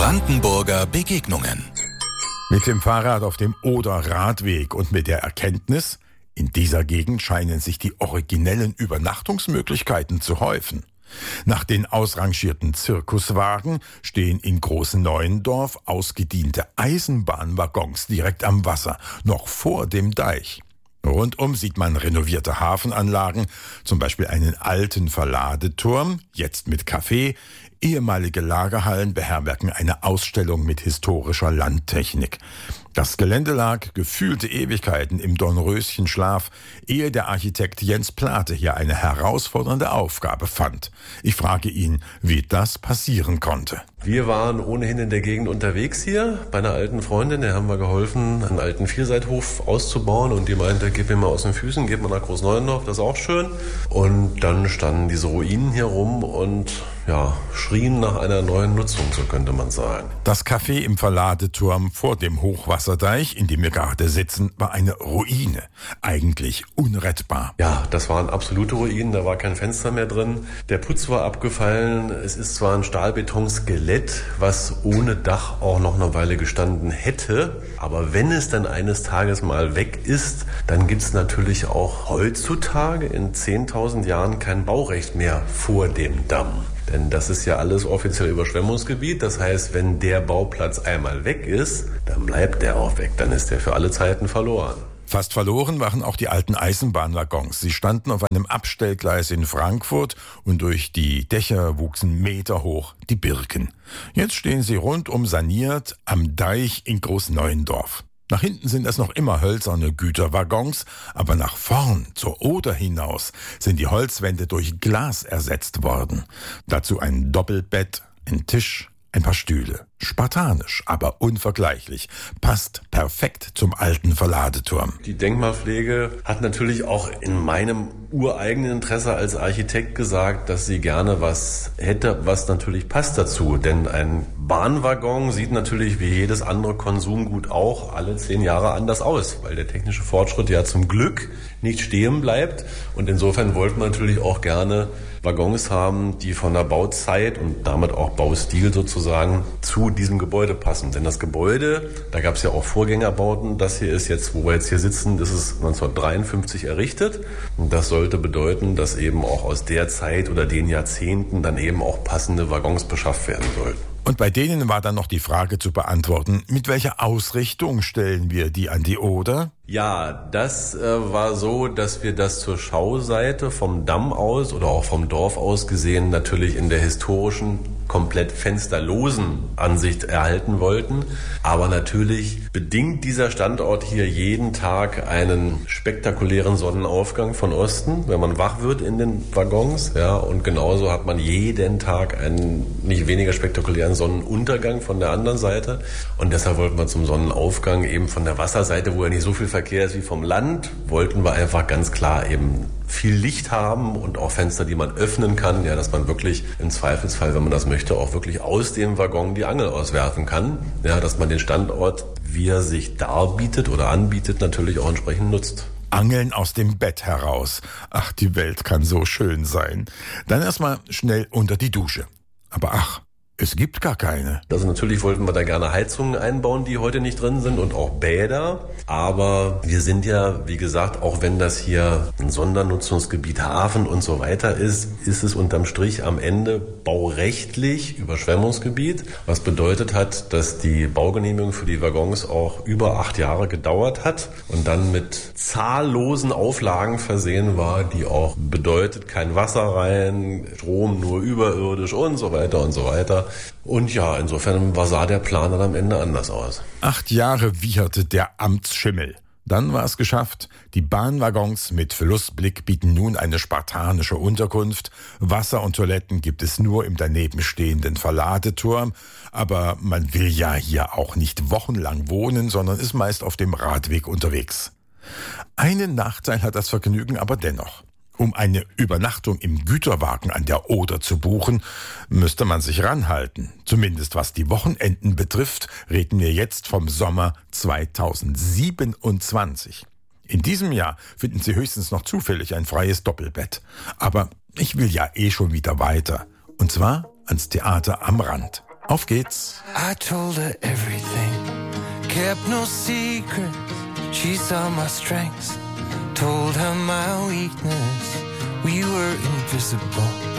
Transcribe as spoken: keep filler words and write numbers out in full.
Brandenburger Begegnungen. Mit dem Fahrrad auf dem Oder-Radweg und mit der Erkenntnis, in dieser Gegend scheinen sich die originellen Übernachtungsmöglichkeiten zu häufen. Nach den ausrangierten Zirkuswagen stehen in Groß-Neuendorf ausgediente Eisenbahnwaggons direkt am Wasser, noch vor dem Deich. Rundum sieht man renovierte Hafenanlagen, zum Beispiel einen alten Verladeturm, jetzt mit Café. Ehemalige Lagerhallen beherbergen eine Ausstellung mit historischer Landtechnik. Das Gelände lag gefühlte Ewigkeiten im Dornröschenschlaf, ehe der Architekt Jens Plate hier eine herausfordernde Aufgabe fand. Ich frage ihn, wie das passieren konnte. Wir waren ohnehin in der Gegend unterwegs hier bei einer alten Freundin. Der haben wir geholfen, einen alten Vierseithof auszubauen. Und die meinte, gib mir mal aus den Füßen, gib mal nach Groß-Neuendorf, das ist auch schön. Und dann standen diese Ruinen hier rum und ja, schrien nach einer neuen Nutzung, so könnte man sagen. Das Café im Verladeturm vor dem Hochwasserdeich, in dem wir gerade sitzen, war eine Ruine. Eigentlich unrettbar. Ja, das waren absolute Ruinen, da war kein Fenster mehr drin. Der Putz war abgefallen. Es ist zwar ein Stahlbetonskelett, was ohne Dach auch noch eine Weile gestanden hätte. Aber wenn es dann eines Tages mal weg ist, dann gibt es natürlich auch heutzutage in zehntausend Jahren kein Baurecht mehr vor dem Damm. Denn das ist ja alles offiziell Überschwemmungsgebiet. Das heißt, wenn der Bauplatz einmal weg ist, dann bleibt der auch weg. Dann ist der für alle Zeiten verloren. Fast verloren waren auch die alten Eisenbahnwaggons. Sie standen auf einem Abstellgleis in Frankfurt und durch die Dächer wuchsen meterhoch die Birken. Jetzt stehen sie rundum saniert am Deich in Groß-Neuendorf. Nach hinten sind es noch immer hölzerne Güterwaggons, aber nach vorn, zur Oder hinaus, sind die Holzwände durch Glas ersetzt worden. Dazu ein Doppelbett, ein Tisch, ein paar Stühle. Spartanisch, aber unvergleichlich. Passt perfekt zum alten Verladeturm. Die Denkmalpflege hat natürlich auch in meinem ureigenen Interesse als Architekt gesagt, dass sie gerne was hätte, was natürlich passt dazu. Denn ein Bahnwaggon sieht natürlich wie jedes andere Konsumgut auch alle zehn Jahre anders aus, weil der technische Fortschritt ja zum Glück nicht stehen bleibt. Und insofern wollten wir natürlich auch gerne Waggons haben, die von der Bauzeit und damit auch Baustil sozusagen zu diesem Gebäude passen. Denn das Gebäude, da gab es ja auch Vorgängerbauten. Das hier ist jetzt, wo wir jetzt hier sitzen, das ist neunzehnhundertdreiundfünfzig errichtet. Und das sollte bedeuten, dass eben auch aus der Zeit oder den Jahrzehnten dann eben auch passende Waggons beschafft werden sollten. Und bei denen war dann noch die Frage zu beantworten, mit welcher Ausrichtung stellen wir die an die Oder? Ja, das äh, war so, dass wir das zur Schauseite vom Damm aus oder auch vom Dorf aus gesehen natürlich in der historischen, komplett fensterlosen Ansicht erhalten wollten. Aber natürlich bedingt dieser Standort hier jeden Tag einen spektakulären Sonnenaufgang von Osten, wenn man wach wird in den Waggons. Ja, und genauso hat man jeden Tag einen nicht weniger spektakulären Sonnenuntergang von der anderen Seite. Und deshalb wollten wir zum Sonnenaufgang eben von der Wasserseite, wo ja nicht so viel Verkehr ist wie vom Land, wollten wir einfach ganz klar eben viel Licht haben und auch Fenster, die man öffnen kann, ja, dass man wirklich im Zweifelsfall, wenn man das möchte, auch wirklich aus dem Waggon die Angel auswerfen kann, ja, dass man den Standort, wie er sich darbietet oder anbietet, natürlich auch entsprechend nutzt. Angeln aus dem Bett heraus. Ach, die Welt kann so schön sein. Dann erstmal schnell unter die Dusche. Aber ach, es gibt gar keine. Also natürlich wollten wir da gerne Heizungen einbauen, die heute nicht drin sind und auch Bäder. Aber wir sind ja, wie gesagt, auch wenn das hier ein Sondernutzungsgebiet Hafen und so weiter ist, ist es unterm Strich am Ende baurechtlich Überschwemmungsgebiet. Was bedeutet hat, dass die Baugenehmigung für die Waggons auch über acht Jahre gedauert hat und dann mit zahllosen Auflagen versehen war, die auch bedeutet, kein Wasser rein, Strom nur überirdisch und so weiter und so weiter. Und ja, insofern war, sah der Plan dann am Ende anders aus. Acht Jahre wieherte der Amtsschimmel. Dann war es geschafft. Die Bahnwaggons mit Flussblick bieten nun eine spartanische Unterkunft. Wasser und Toiletten gibt es nur im daneben stehenden Verladeturm. Aber man will ja hier auch nicht wochenlang wohnen, sondern ist meist auf dem Radweg unterwegs. Einen Nachteil hat das Vergnügen aber dennoch. Um eine Übernachtung im Güterwagen an der Oder zu buchen, müsste man sich ranhalten. Zumindest was die Wochenenden betrifft, reden wir jetzt vom Sommer zweitausendsiebenundzwanzig. In diesem Jahr finden Sie höchstens noch zufällig ein freies Doppelbett. Aber ich will ja eh schon wieder weiter. Und zwar ans Theater am Rand. Auf geht's. I told her everything, kept no secret. She saw my strengths, told her my weakness. We were invisible.